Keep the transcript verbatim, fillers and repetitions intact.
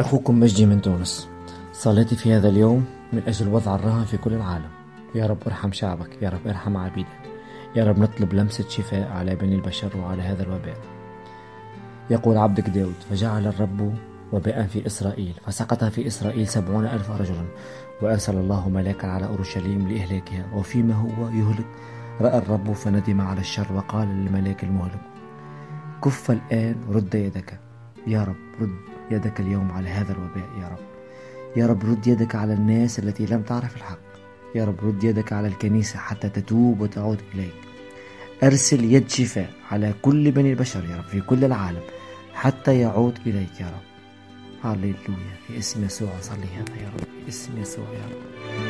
أخوكم مجدي من تونس. صليت في هذا اليوم من أجل وضع الرهن في كل العالم. يا رب ارحم شعبك، يا رب ارحم عبيدك، يا رب نطلب لمسة شفاء على بني البشر وعلى هذا الوباء. يقول عبدك داود: فجعل الرب وباء في إسرائيل، فسقط في إسرائيل سبعون ألف رجل، وأرسل الله ملاكا على أورشليم لإهلاكها، وفيما هو يهلك رأى الرب فندم على الشر وقال للملاك المهلك: كف الآن، رد يدك. يا رب رد يدك اليوم على هذا الوباء. يا رب يا رب رد يدك على الناس التي لم تعرف الحق. يا رب رد يدك على الكنيسة حتى تتوب وتعود إليك. أرسل يد شفاء على كل بني البشر يا رب في كل العالم حتى يعود إليك يا رب. هاليلويا، في اسم يسوع صلي هذا يا رب، في اسم يسوع يا رب.